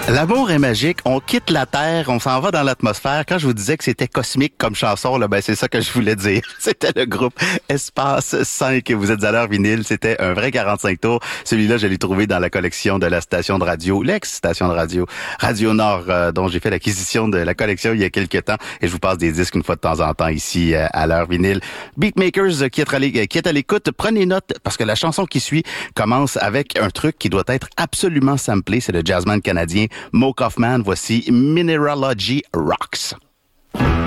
L'amour est magique, on quitte la Terre, on s'en va dans l'atmosphère. Quand je vous disais que c'était cosmique comme chanson, là, ben c'est ça que je voulais dire. C'était le groupe Espace 5. Vous êtes à l'heure vinyle, c'était un vrai 45 tours. Celui-là, je l'ai trouvé dans la collection de la station de radio, l'ex-station de radio, Radio Nord, dont j'ai fait l'acquisition de la collection il y a quelques temps. Et je vous passe des disques une fois de temps en temps ici à l'heure vinyle. Beatmakers qui est à l'écoute, prenez note parce que la chanson qui suit commence avec un truc qui doit être absolument samplé. C'est le jazzman canadien Mo Kaufman. Voici Mineralogy Rocks.